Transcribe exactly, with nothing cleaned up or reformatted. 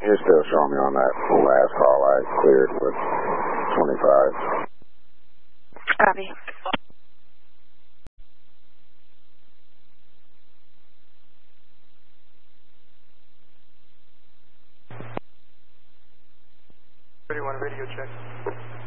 You're still showing me on that last call I cleared with twenty-five. Copy. thirty-one radio check.